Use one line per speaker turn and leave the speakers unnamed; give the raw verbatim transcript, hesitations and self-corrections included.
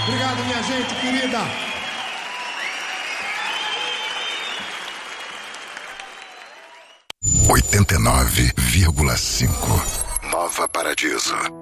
Obrigado, minha gente querida.
oitenta e nove vírgula cinco Nova Paradiso.